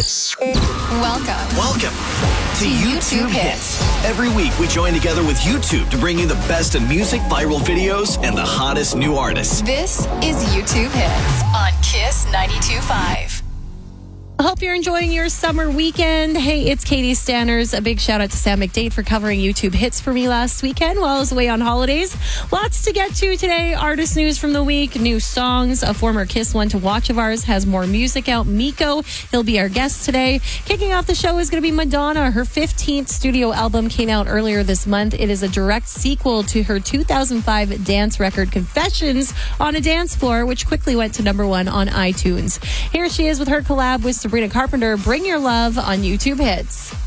Welcome to YouTube Hits. Every week we join together with YouTube to bring you the best in music, viral videos, and the hottest new artists. This is YouTube Hits on Kiss 92.5. I hope you're enjoying your summer weekend. Hey, it's Katie Stanners. A big shout out to Sam McDade for covering YouTube Hits for me last weekend while I was away on holidays. Lots to get to today. Artist news from the week, new songs. A former Kiss One to Watch of ours has more music out. Miko, he'll be our guest today. Kicking off the show is going to be Madonna. Her 15th studio album came out earlier this month. It is a direct sequel to her 2005 dance record Confessions on a Dance Floor, which quickly went to #1 on iTunes. Here she is with her collab with Sabrina Carpenter, Bring Your Love on YouTube Hits.